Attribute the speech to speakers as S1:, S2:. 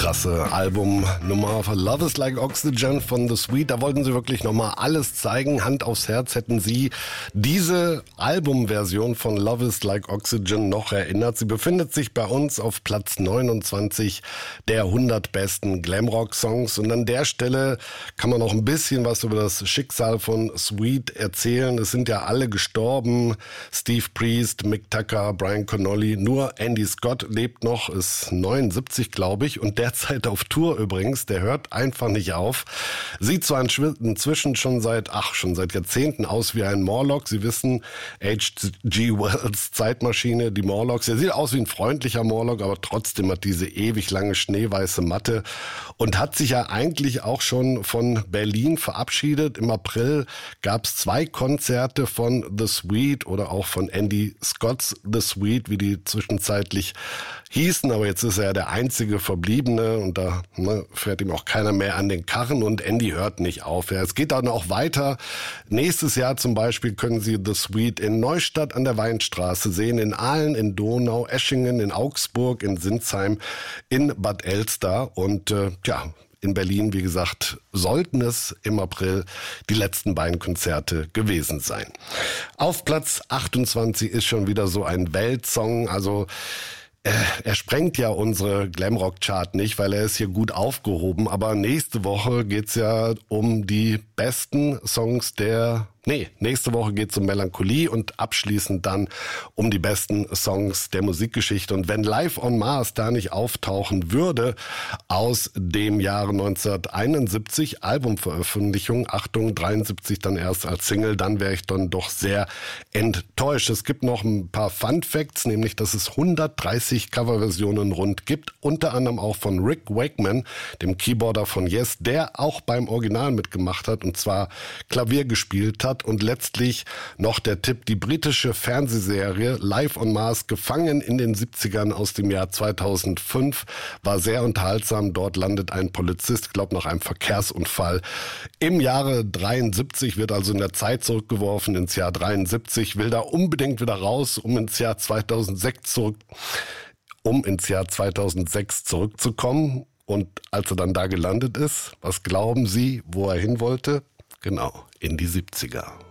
S1: krasse Albumnummer von Love is Like Oxygen von The Sweet. Da wollten sie wirklich nochmal alles zeigen. Hand aufs Herz, hätten Sie diese Albumversion von Love is Like Oxygen noch erinnert. Sie befindet sich bei uns auf Platz 29 der 100 besten Glamrock-Songs. Und an der Stelle kann man noch ein bisschen was über das Schicksal von Sweet erzählen. Es sind ja alle gestorben. Steve Priest, Mick Tucker, Brian Connolly. Nur Andy Scott lebt noch, ist 79, glaube ich, und derzeit auf Tour übrigens. Der hört einfach nicht auf. Sieht zwar inzwischen schon seit Jahrzehnten aus wie ein Morlock. Sie wissen, H.G. Wells Zeitmaschine, die Morlocks. Er sieht aus wie ein freundlicher Morlock, aber trotzdem hat diese ewig lange schneeweiße Matte und hat sich ja eigentlich auch schon von Berlin verabschiedet. Im April gab es 2 Konzerte von The Sweet oder auch von Andy Scott's The Sweet, wie die zwischenzeitlich hießen, aber jetzt ist er der einzige Verbliebene und da fährt ihm auch keiner mehr an den Karren und Andy hört nicht auf. Ja, es geht dann auch weiter. Nächstes Jahr zum Beispiel können Sie The Sweet in Neustadt an der Weinstraße sehen, in Aalen, in Donau, Eschingen, in Augsburg, in Sinsheim, in Bad Elster und in Berlin, wie gesagt, sollten es im April die letzten beiden Konzerte gewesen sein. Auf Platz 28 ist schon wieder so ein Weltsong, also er sprengt ja unsere Glamrock-Chart nicht, weil er ist hier gut aufgehoben. Aber nächste Woche geht's ja um die besten Songs nächste Woche geht's um Melancholie und abschließend dann um die besten Songs der Musikgeschichte. Und wenn Live on Mars da nicht auftauchen würde aus dem Jahre 1971, Albumveröffentlichung, Achtung, 73 dann erst als Single, dann wäre ich dann doch sehr enttäuscht. Es gibt noch ein paar Fun Facts, nämlich, dass es 130 Coverversionen rund gibt, unter anderem auch von Rick Wakeman, dem Keyboarder von Yes, der auch beim Original mitgemacht hat und zwar Klavier gespielt hat. Und letztlich noch der Tipp, die britische Fernsehserie Live on Mars, gefangen in den 70ern aus dem Jahr 2005, war sehr unterhaltsam. Dort landet ein Polizist, ich glaube nach einem Verkehrsunfall, im Jahre 73, wird also in der Zeit zurückgeworfen ins Jahr 73, will da unbedingt wieder raus, um ins Jahr 2006 zurückzukommen. Und als er dann da gelandet ist, was glauben Sie, wo er hin wollte? Genau, in die 70er.